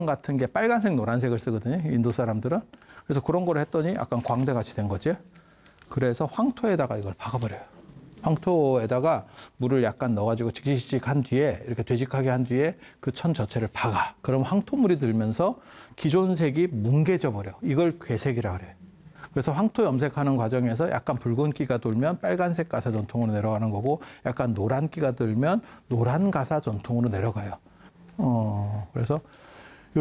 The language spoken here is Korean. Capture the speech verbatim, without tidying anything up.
같은 게 빨간색, 노란색을 쓰거든요. 인도 사람들은. 그래서 그런 걸 했더니 약간 광대같이 된 거지. 그래서 황토에다가 이걸 박아버려요. 황토에다가 물을 약간 넣어가지고 직직직 한 뒤에 이렇게 되직하게 한 뒤에 그 천 전체를 박아. 그럼 황토물이 들면서 기존 색이 뭉개져 버려. 이걸 괴색이라 그래. 그래서 황토 염색하는 과정에서 약간 붉은기가 돌면 빨간색 가사 전통으로 내려가는 거고, 약간 노란기가 들면 노란 가사 전통으로 내려가요. 어, 그래서